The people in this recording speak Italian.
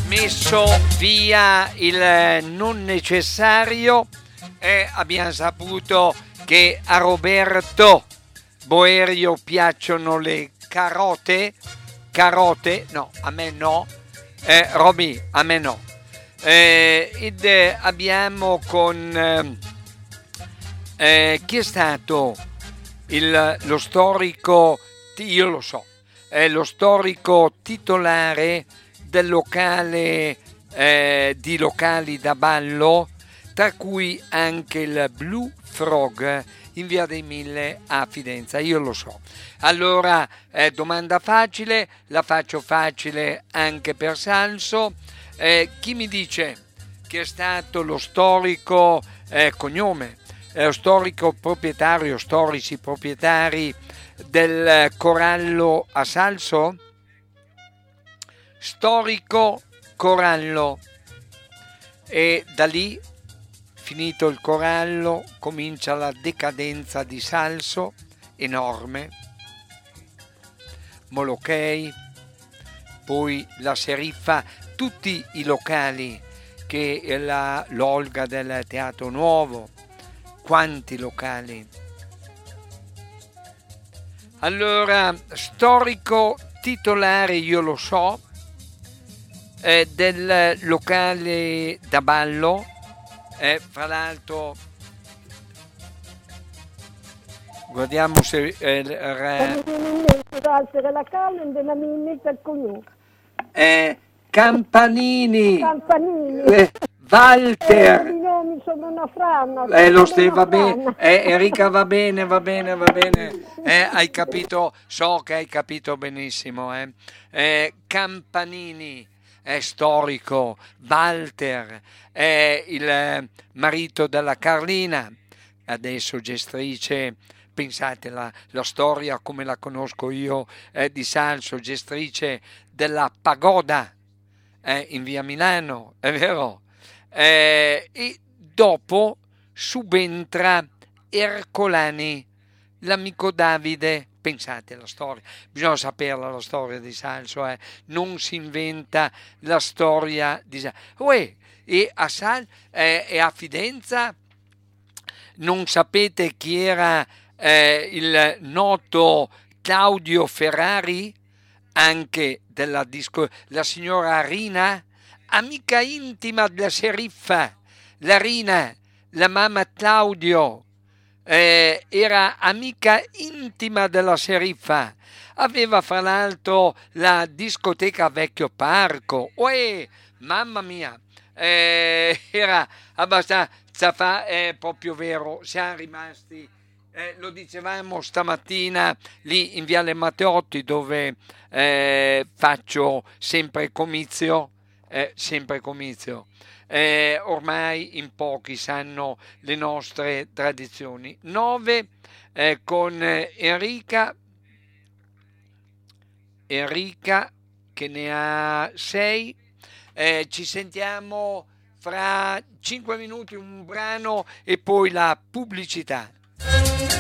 messo via il non necessario e abbiamo saputo che a Roberto Boerio piacciono le carote, no, a me no, Roby, a me no. Ed abbiamo con chi è stato lo storico, io lo so, lo storico titolare del locale di locali da ballo, tra cui anche il Blue Frog in Via dei Mille a Fidenza, io lo so. Allora, domanda facile, la faccio facile anche per Salso. Chi mi dice che è stato lo storico cognome, storico proprietario, storici proprietari del Corallo a Salso? Storico Corallo. E da lì, finito il Corallo, comincia la decadenza di Salso, enorme, Molochei, poi la Seriffa, tutti i locali, che l'Olga del Teatro Nuovo, quanti locali. Allora, storico titolare, io lo so, del locale da ballo, fra l'altro guardiamo se Campanini, Walter, I nomi sono una frana. va bene, Enrica, va bene, hai capito, so che hai capito benissimo, Campanini è storico, Walter è il marito della Carlina, adesso gestrice. Pensate la storia come la conosco io di Salso, gestrice della Pagoda in via Milano, è vero? E dopo subentra Ercolani, l'amico Davide. Pensate alla storia, bisogna saperla la storia di Salso, non si inventa la storia di Salso. E a Fidenza non sapete chi era il noto Claudio Ferrari, anche della la signora Rina, amica intima della Seriffa, la Rina, la mamma Claudio, era amica intima della Seriffa, aveva fra l'altro la discoteca Vecchio Parco, mamma mia, era abbastanza proprio vero, siamo rimasti, lo dicevamo stamattina lì in Viale Matteotti, dove faccio sempre comizio, ormai in pochi sanno le nostre tradizioni. 9 con Enrica che ne ha 6. Ci sentiamo fra 5 minuti, un brano e poi la pubblicità.